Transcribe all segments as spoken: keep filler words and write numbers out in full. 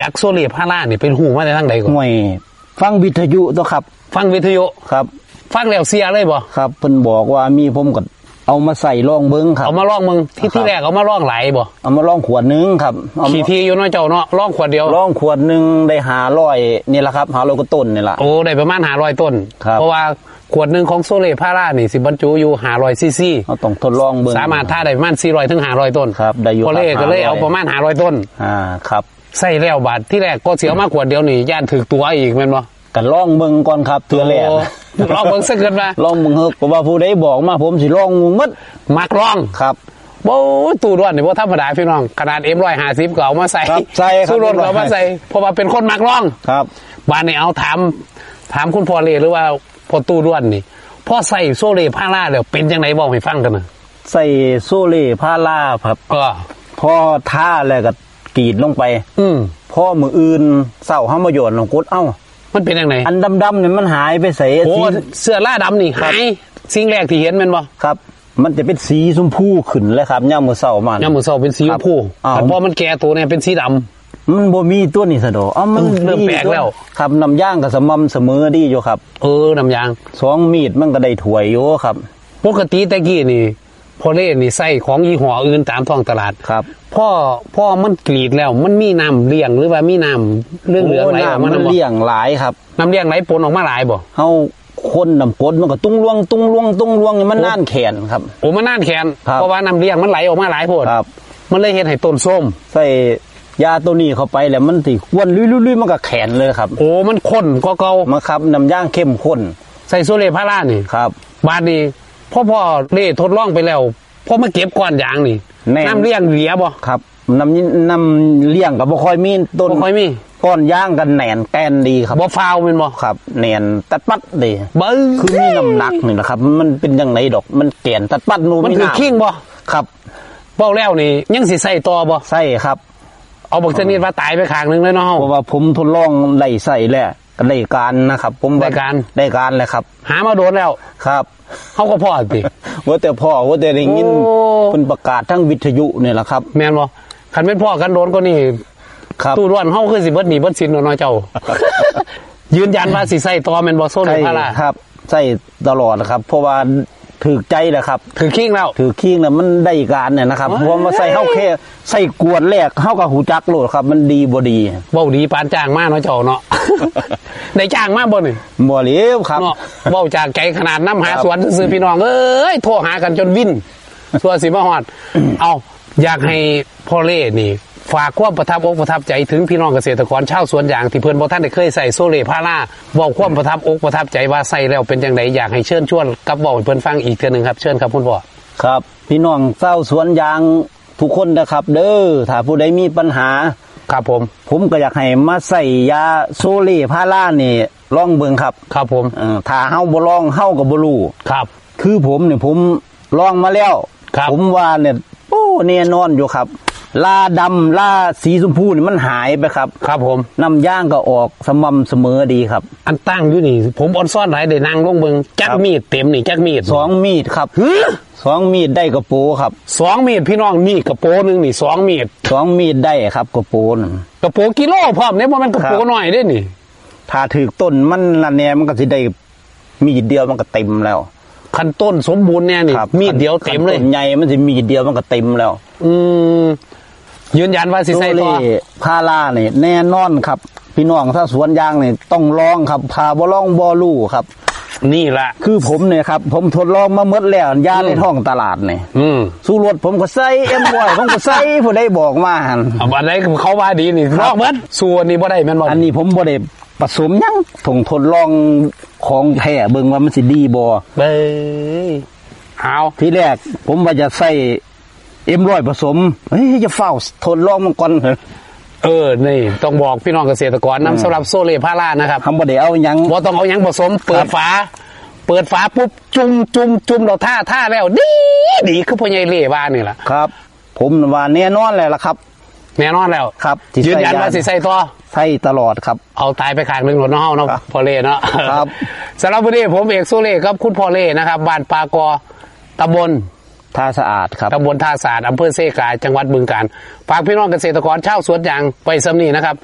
จักโซเล่พารานี่เป็นหูมาได้ทางใดก่อนห่วยฟังวิทยุตัวครับฟังวิทยุครับฟังแล้วเสียเลยบ่ครับเพิ่นบอกว่ามีผมก็เอามาใส่ลองเบิ้งครับเอามาลองมึงที่ที่แรกเอามาลองหลายบ่เอามาลองขวดนึงครับขี่ทีอยู่น้อยเจ้าเนาะลองขวดเดียวลองขวดนึงได้ห้าร้อยนี่แหละครับห้าร้อยกว่าต้นนี่ล่ะโอ้ได้ประมาณห้าร้อยต้นเพราะว่าขวดนึงของโซเล่พารานี่สิบรรจุอยู่ห้าร้อยซีซีเราต้องทดลองเบิ้งสามารถท่าได้ประมาณสี่ร้อยถึงห้าร้อยต้นครับได้อยู่พอเล่ก็เลยเอาประมาณห้าร้อยต้นอ่าครับใส่แล้วบาทที่แรกก็เสียมาขวดเดียวนี่ย่านถึกตัวอีกแม่นบ่กันลองเบิ่งก่อนครับเทื่อแรกลองเบิ่งซะเกินมาลองเบิ่งเฮาก็ว่าผู้ใดบอกมาผมสิลองหมดมักลองครับโอ้ยตู้ด้วนนี่บ่ธรรมดาพี่น้องขนาด เอ็ม หนึ่งร้อยห้าสิบ ก็เอามาใส่ใส่สู้รถก็เอามาใส่เพราะว่าเป็นคนมักลองครับบ้านนี้เอาถามถามคุณพ่อเล่หรือว่าพ่อตู้ด้วนนี่พ่อใส่โซเล่พาราแล้วเป็นจังได๋บอกให้ฟังกันน่ะใส่โซเล่พาราครับก็พอท่าแล้วก็กรีดลงไปอืมพอมื้ออื่นเช้าเฮามาโยนลงกดเอ้ามันเป็นยังไงอันดำๆเนี่ยมันหายไปใส่โอ้เสื้อล่าดำนี่หายสิ่งแรกที่เห็นมันบ่ครับมันจะเป็นสีชมพูขึ้นเลยครับย่ามมื้อเช้ามาย่ามมื้อเช้าเป็นสีชมพูแต่พอมันแก่ตัวเนี่ยเป็นสีดำมันบ่มีตัวนี้ซะดอกอ้ามันเริ่มแปลกแล้วครับน้ำย่างก็สม่ำเสมอดีอยู่ครับเออน้ำยางสองมีดมันก็ได้ถ้วยอยู่ครับปกติตะกี้นี่พอเล่นี่ใส่ของยี่ห้ออื่นตามท้องตลาดครับพ่อพ่อมันกรีดแล้วมันมีน้ำเลี้ยงหรือว่ามีน้ำเรื่องเหลืองไหลออกมามันเลี้ยงหลายครับน้ำเลี้ยงไหลปนออกมาหลายบ่เฮาคนน้ำกดมันก็ตุ้งล่วงตุ้งล่วงตุ้งล่วงมันน่านแขนครับโอ้มันน่านแขนเพราะว่าน้ำเลี้ยงมันไหลออกมาหลายโพดครับมันเลยเฮ็ดให้ต้นส้มใส่ยาตัวนี้เข้าไปแล้วมันสิควนลุยๆๆมันก็แขนเลยครับโอ้มันข้นกว่าเก่ามาครับน้ำย่างเข้มข้นใส่โซเล่พารานี่ครับบาดนี้พ่อพ่อเล่ทดลองไปแล้วพอมาเก็บก้อนยางนี่น้ำเลี้ยงเหลียบ่ครับน้ำน้ำเลี้ยงก็บ่ค่อยมีต้นบ่ค่อยมีก้อนย่างกันแหนนแป้นดีครับบ่ฟาวแม่นบ่ครับแหนนตัดปัดดีเบ้อคือมีน้ำหนักนี่แหละครับมันเป็นจังไดดอกมันแก่นตัดปัดนู่นมันคือคิงบ่ครับเว้าแล้วนี่ยังสิใส่ต่อบ่ใส่ครับเอาบักชนิดว่าตายไปข้างนึงเลยเนาะเพราะว่าผมทดลองไล่ใส่แล้วก็ได้การนะครับผมได้การได้การเลยครับหามาโดนแล้วครับเฮาก็พอติว่าแต่พ่อว่าแต่ได้ยินเพิ่นประกาศทั้งวิทยุนี่แหละครับแม่นบ่คันเป็นพ่อกันโดนก็นี่ครับตู้ร้อนเฮาคือสิเบิดหนี้เบิดสินเนาะเจ้ายืนยันว่าสิใส่ต่อแม่นบ่โซเล่พาราครับใส่ตลอดครับเพราะว่าถือใจแหละครับถือคิงแล้วถือคิงน่ะมันได้การเนี่ยนะครับเพราะว่าใส่เฮาแค่ใส่กวนแรกเฮาก็หูจักโลดครับมันดีบ่ดีเว้าดีปานจ้างมาเนาะเจ้าเนาะได้จ้างมาบ่นี่บ่เลวครับเนาะเว้าจากใจขนาดนำหาสวนซื่อพี่น้องเอ้ยโทรหากันจนวินสัวสิมาฮอดเอาอยากให้พ่อเล่นี่ฝากความประทับอกประทับใจถึงพี่น้องเกษตรกรชาวสวนยางที่เพิ่นบ่ทันได้เคยใส่โซเล่พาราเว้าความประทับอกประทับใจว่าใส่แล้วเป็นจังไดอยากให้เชิญชวนกับเว้าให้เพิ่นฟังอีกเทื่อนึงครับเชิญครับคุณพ่อครับพี่น้องชาวสวนยางทุกคนนะครับเด้อถ้าผู้ใดมีปัญหาครับผมผมก็อยากให้มาใส่ยาโซเล่พารานี่ลองเบิ่งครับครับผมเอ่อถ้าเฮาบ่ลองเฮาก็บ่รู้ครับคือผมเนี่ยผมลองมาแล้วผมว่าเนี่ยโอ้แน่นอนอยู่ครับลาดำลาสีชมพูนี่มันหายไปครับครับผมน้ำย่างก็ออกสม่ำเสมอดีครับอันตั้งอยู่นี่ผมออนซ่อนหลายได้นั่งลงเบิ่งจักมีดเต็มนี่จักมีดสองมีดครับสองมีดได้กระโปครับสองมีดพี่น้องมีกระโปนึงนี่สองมีดสองมีดได้ครับกระโปนึงกระโปกิโลพร้อมเนี่ยบ่มันกระโปน้อยเด้นี่ถ้าถึกต้นมันละแนมันก็สิได้มีดเดียวมันก็เต็มแล้วคันต้นสมบูรณ์เนี่ยนี่มีดเดียวเต็มเลยต้นใหญ่มันสิมีดเดียวมันก็เต็มแล้วอืมยืนยันว่าสิใส่ต่อพารานี่แน่นอนครับพี่น้องถ้าสวนยางนี่ต้องลองครับพาบ่ลองบ่รู้ครับนี่แหละคือผมเนี่ยครับผมทดลองมาหมดแล้วยาในท้องตลาดนี่อืมสู้รถผมก็ใส่เอ็มบ่อยผมก็ใส่ผู้ใดบอกมาหั่นอันใดเขาว่าดีนี่ลอกเบิดส่วนนี้บ่ได้แม่นบ่อันนี้ผมบ่ได้ผสมหยังถงทดลองของแท้เบิ่งว่ามันสิดีบ่เบ้ยเอาทีแรกผมว่าจะใส่เอ็มร้อยผสมเฮ้ยจะเฝ้าทดลองมันก่อนเออนี่ต้องบอกพี่น้องเกษตรกรนำสำหรับโซเล่พารานะครับทำบ่ได้เอาหยังบ่ต้องเอาหยังผสมเปิดฝาเปิดฝาปุ๊บจุ่มจุ่มจุ่มเราท่าท่าแล้วดีดีคือพ่อใหญ่เล่ว่านี่ล่ะครับผมว่าแน่นอนแล้วล่ะครับแน่นอนแล้วครับยืนยันว่าสิใส่ต่อใส่ตลอดครับเอาตายไปข้างนึงหมดเนาะเนาะพ่อเล่เนาะครับสำหรับวันนี้ผมเอกโซเล่ครับคุณพ่อเล่นะครับบ้านปากอตำบลท่าสะอาดครับตำบลท่าสะอาดอำเภอเซกาจังหวัดบึงกาฬฝากพี่น้องเกษตรกรชาวสวนยางไปซ้ำนี้นะครับ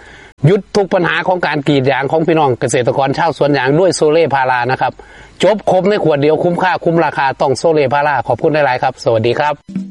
หยุดทุกปัญหาของการกรีดยางของพี่น้องเกษตรกรชาวสวนยางด้วยโซเล่พารานะครับจบครบในขวดเดียวคุ้มค่าคุ้มราคาต้องโซเล่พาราขอบคุณหลายๆครับสวัสดีครับ